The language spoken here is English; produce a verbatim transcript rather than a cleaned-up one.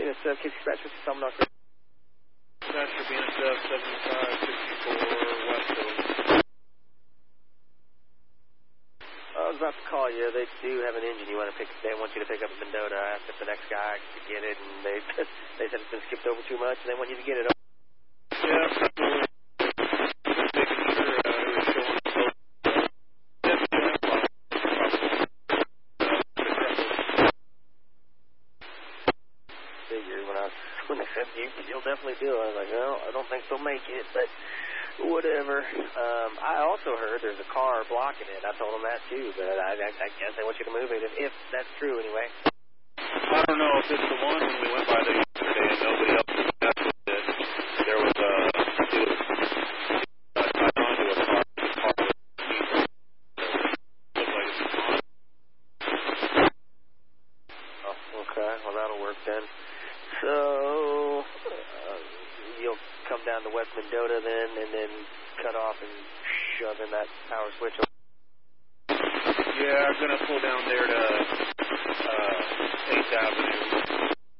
B N S F, Casey Scratch, Mister Tom Knocker. Scratch for B N S F, seventy-five sixty-four, West Coast. I was about to call you. They do have an engine you want to pick. They want you to pick up in Mendota. I asked if the next guy could get it, and they they said it's been skipped over too much, and they want you to get it. Yeah, probably. Making sure uh, it was showing the boat. Figured when I when they said you, you'll definitely do it. I was like, well, I don't think they'll make it, but whatever. Um, I also heard there's a car blocking it. I told them that too, but I, I, I guess they want you to move it if, if that's true anyway. I don't know if it's the one when we went by there yesterday and nobody else was messing with it. There was a, it was uh, tied onto a car. The car was diesel. So it looked like it was on. Oh, okay. Well, that'll work then. So uh, you'll come down to West Mendota then, and then cut off and shove in that power switch. Yeah, I'm gonna pull down there to uh, eighth Avenue.